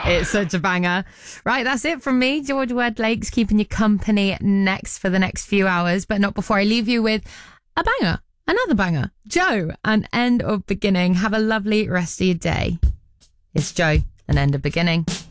It's such a banger. Right, that's it from me, George Wedlakes, keeping you company next for the next few hours, but not before I leave you with a banger, another banger. Joe, An End of Beginning. Have a lovely rest of your day. It's Joe, An End of Beginning.